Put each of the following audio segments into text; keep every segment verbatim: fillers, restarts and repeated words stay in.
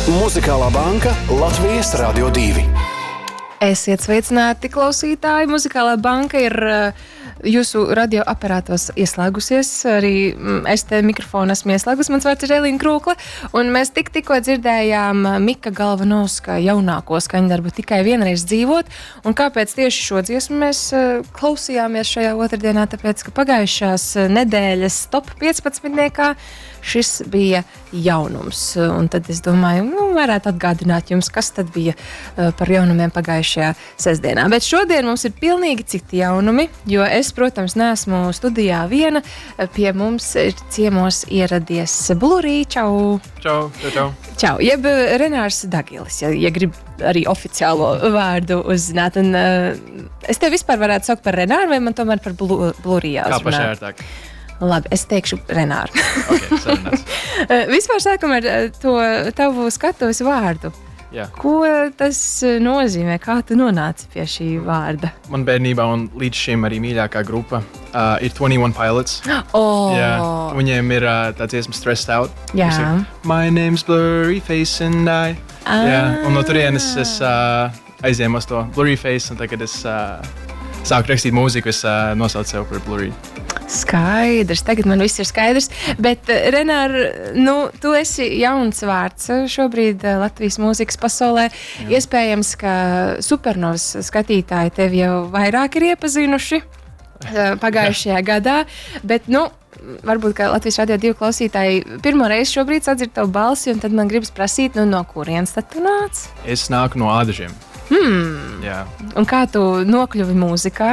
Muzikālā banka Latvijas Radio divi. Esiet sveicināti, klausītāji! Muzikālā banka ir uh, jūsu radioaparātos ieslēgusies. Arī mm, es te mikrofonu esmu ieslēgus. Mans vārds ir Elīna Krūkle. Un mēs tik tikko dzirdējām Mika Galvanovska jaunāko skaņdarbu Tikai vienreiz dzīvot. Un kāpēc tieši šo dziesmu mēs uh, klausījāmies šajā otrdienā? Tāpēc, ka pagājušās nedēļas top piecpadsmitniekā šis bija jaunums. Un tad es domāju, nu, varētu atgādināt jums, kas tad bija uh, par jaunumiem pagājušajā sestdienā. Bet šodien mums ir pilnīgi citi jaunumi, jo es, protams, neesmu studijā viena. Pie mums ir ciemos ieradies Blurī. Čau! Čau, čau, čau. Čau, jeb Renārs Dagilis, ja, ja grib arī oficiālo vārdu uzzināt. Un, uh, es tev vispār varētu saukt par Renāru, vai man tomēr par Blu- Blurī jāuzrunā? Kā pašai ērtāk? Labi, es teikšu Renāru. Ok, sarunās. Vispār sākam ar to tavu skatuves vārdu. Jā. Ko tas nozīmē? Kā tu nonāci pie šī vārda? Man bērnībā un līdz šim arī mīļākā grupa uh, ir twenty one Pilots. Oh. Jā, viņiem ir uh, tāds dziesma Stressed Out. Jā. Kas ir, My name's Blurry Face and I. Ah. Jā, un no turienes es uh, aizēmu uz to Blurry Face, un tagad es uh, sāku rakstīt mūziku, es uh, nosaucu sev par Blurry. Skaidrs, tagad man viss ir skaidrs. Bet, Renār, nu, tu esi jauns vārds šobrīd Latvijas mūzikas pasaulē. Jā. Iespējams, ka Supernovas skatītāji tevi jau vairāk ir iepazinuši pagājušajā gadā. Bet, nu, varbūt, ka Latvijas Radio divi klausītāji pirmo reizi šobrīd sadzird tavu balsi, un tad man gribas prasīt, nu, no kurienes tad tu nāc? Es nāku no Ādažiem. Hmm. Jā. Un kā tu nokļuvi mūzikā?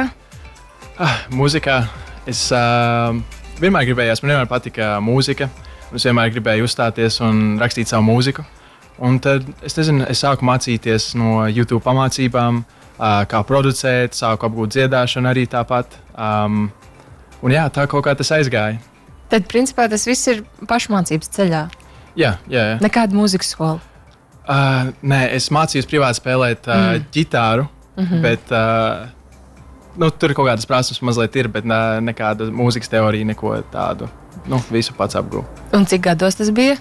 Ah, mūzikā. Es uh, vienmēr gribēju, man vienmēr patika mūzika. Es vienmēr gribēju uzstāties un rakstīt savu mūziku. Un tad es, nezinu, es sāku mācīties no YouTube pamācībām, uh, kā producēt, sāku apgūt dziedāšanu arī tāpat. Um, un jā, tā kaut kā tas aizgāja. Tad, principā, tas viss ir pašmācības ceļā. Jā, jā. jā. Nekāda mūzikas skola. Uh, nē, es mācījos privāti spēlēt uh, mm. ģitāru, mm-hmm. bet uh, nu, tur kaut kādas prasmes mazliet ir, bet ne, nekāda mūzikas teorija, neko tādu. Nu, visu pats apgūvu. Un cik gados tas bija?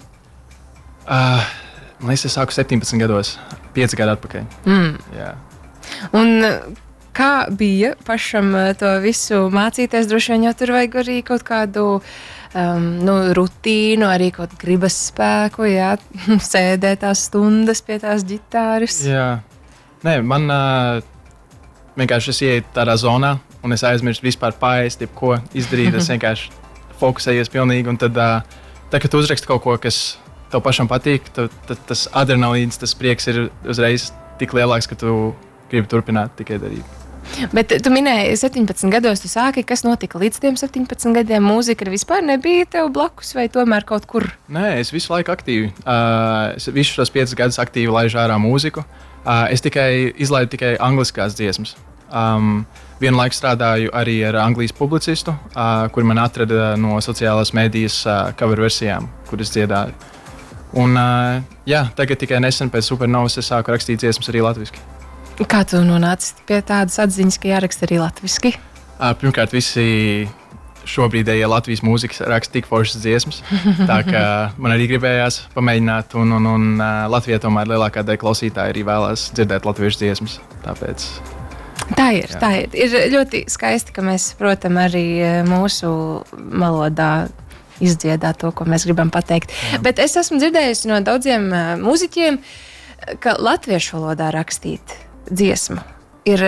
Uh, man liekas, es sāku septiņpadsmit gados, pieci gadi atpakaļ. Mm. Jā. Un kā bija pašam to visu mācīties? Droši vien jau tur vajag arī kaut kādu um, nu, rutīnu, arī kaut kādu gribas spēku, jā, sēdēt tās stundas pie tās ģitāras. Jā. Nē, man uh, vienkārši es ieeju tādā zonā, un es aizmirstu vispār paēst, jebko izdarīt. Es vienkārši fokusējies pilnīgi, un tad, uh, tā, kad tu uzraksti kaut ko, kas tev pašam patīk, tad, tad tas adrenalīns, tas prieks ir uzreiz tik lielāks, ka tu gribi turpināt tikai darīt. Bet tu minēji, septiņpadsmit gados tu sāki, kas notika līdz tiem septiņpadsmit gadiem? Mūzika vispār nebija tev blakus vai tomēr kaut kur? Nē, es visu laiku aktīvi. Uh, es visus šos piecus gadus aktīvi laižu ārā mūziku. Uh, es tikai izlaidu tikai angliskās dziesmas. Um, vienlaikus strādāju arī ar Anglijas publicistu, uh, kuri man atrada no sociālās mēdījas uh, cover versijām, kuras dziedāju. Un uh, jā, tagad tikai nesen pēc Supernovas es sāku rakstīt dziesmas arī latviski. Kā tu nonāci pie tādas atziņas, ka jāraksta arī latviski? Uh, pirmkārt, visi šobrīdējie Latvijas mūzikas raksta tik foršas dziesmas, tā kā man arī gribējās pamēģināt, un, un, un uh, Latvijā tomēr lielākā daļa klausītāji arī vēlās dzirdēt latviešu dziesmas, tāpēc... Tā ir, jā. tā ir. Ir ļoti skaisti, ka mēs saprotam arī mūsu valodā izdziedāt to, ko mēs gribam pateikt. Jā. Bet es esmu dzirdējusi no daudziem mūziķiem, ka latviešu valodā rakstīt dziesmu ir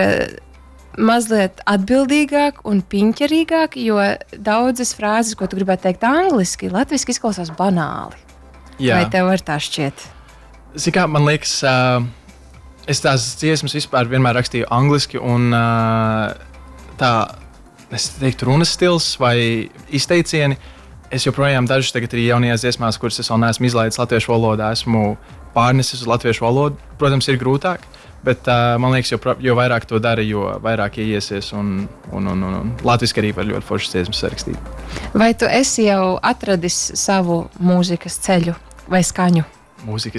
mazliet atbildīgāk un piņķerīgāk, jo daudzas frāzes, ko tu gribētu teikt angliski, latviski izklausās banāli. Jā. Vai tev var tā šķiet? Zini kā, man liekas... Uh... Es tās dziesmas vispār vienmēr rakstīju angliski, un uh, tā, es teiktu, runas stils vai izteicieni. Es joprojām dažas tagad arī jaunajās dziesmās, kuras es vēl neesmu izlaidis latviešu valodā, esmu pārnesis uz latviešu valodu. Protams, ir grūtāk, bet uh, man liekas, jo, jo vairāk to dara, jo vairāk ieiesies, un, un, un, un, un latviski arī var ļoti foršas dziesmas sarakstīt. Vai tu esi jau atradis savu mūzikas ceļu vai skaņu? Mūzikas